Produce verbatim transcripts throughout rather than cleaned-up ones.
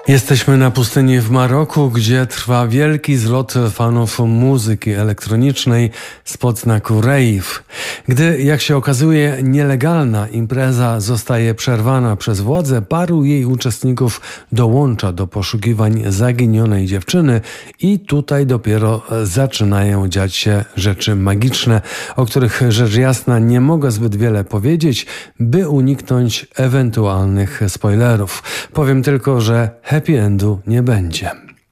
Jesteśmy na pustyni w Maroku, gdzie trwa wielki zlot fanów muzyki elektronicznej spod znaku rave. Gdy, jak się okazuje, nielegalna impreza zostaje przerwana przez władze, paru jej uczestników dołącza do poszukiwań zaginionej dziewczyny i tutaj dopiero zaczynają dziać się rzeczy magiczne, o których rzecz jasna nie mogę zbyt wiele powiedzieć, by uniknąć ewentualnych spoilerów. Powiem tylko, że happy endu nie będzie.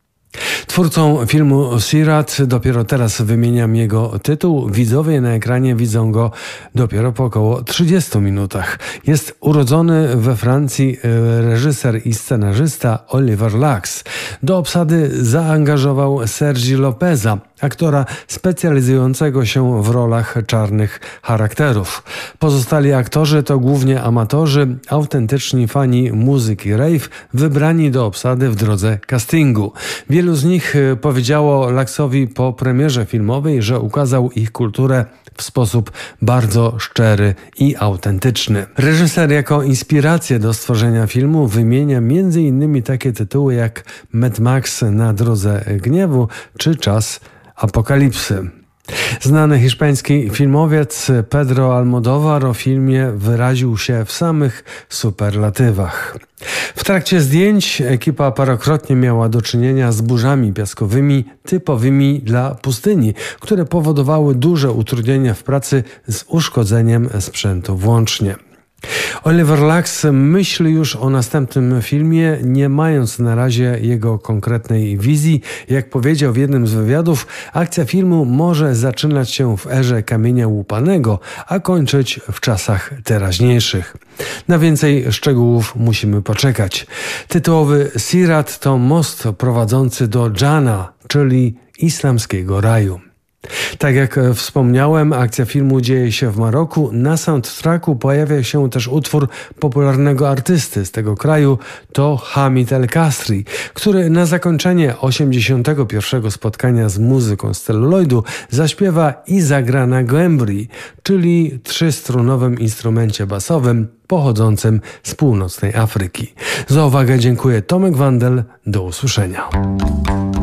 Twórcą filmu Sirat, dopiero teraz wymieniam jego tytuł, widzowie na ekranie widzą go dopiero po około trzydziestu minutach. Jest urodzony we Francji reżyser i scenarzysta Oliver Lacks. Do obsady zaangażował Sergi Lopeza, aktora specjalizującego się w rolach czarnych charakterów. Pozostali aktorzy to głównie amatorzy, autentyczni fani muzyki rave, wybrani do obsady w drodze castingu. Wielu z nich powiedziało Lacksowi po premierze filmowej, że ukazał ich kulturę w sposób bardzo szczery i autentyczny. Reżyser jako inspirację do stworzenia filmu wymienia między innymi takie tytuły jak Mad Max na drodze gniewu czy Czas apokalipsy. Znany hiszpański filmowiec Pedro Almodóvar o filmie wyraził się w samych superlatywach. W trakcie zdjęć ekipa parokrotnie miała do czynienia z burzami piaskowymi typowymi dla pustyni, które powodowały duże utrudnienia w pracy z uszkodzeniem sprzętu włącznie. Oliver Lacks myśli już o następnym filmie, nie mając na razie jego konkretnej wizji. Jak powiedział w jednym z wywiadów, akcja filmu może zaczynać się w erze kamienia łupanego, a kończyć w czasach teraźniejszych. Na więcej szczegółów musimy poczekać. Tytułowy Sirat to most prowadzący do Dżana, czyli islamskiego raju. Tak jak wspomniałem, akcja filmu dzieje się w Maroku. Na soundtracku pojawia się też utwór popularnego artysty z tego kraju, to Hamid El Kasri, który na zakończenie osiemdziesiątego pierwszego spotkania z muzyką z celuloidu zaśpiewa i zagra na gembri, czyli trzystrunowym instrumencie basowym pochodzącym z północnej Afryki. Za uwagę dziękuję. Tomek Wandel. Do usłyszenia.